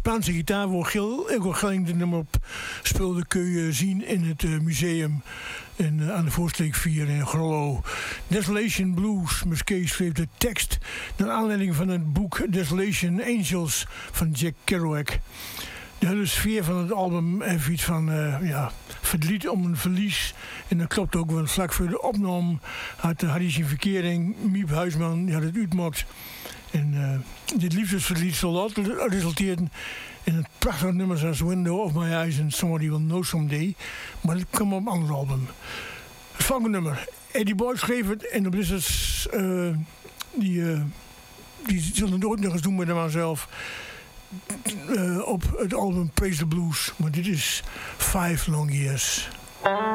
Spaanse gitaar waar Ilko Gelling de nummer op speelde kun je zien in het museum aan de Voorstreek 4 in Grollo. Desolation Blues. Musquet schreef de tekst naar aanleiding van het boek Desolation Angels van Jack Kerouac. De hele sfeer van het album heeft iets van verdriet om een verlies. En dat klopt ook, want vlak voor de opname had hij zijn verkering. Miep Huisman die had het uitgemaakt. En dit liefdesverdriet zal altijd resulteren in een prachtig nummer zoals Window of My Eyes and Somebody Will Know Someday. Maar dat kwam op een ander album. Het volgende nummer. Eddie Boy schreef het en de Blizzards die zullen het ooit nog eens doen met hem zelf. Op het album Praise the Blues. Maar dit is 5 Long Years.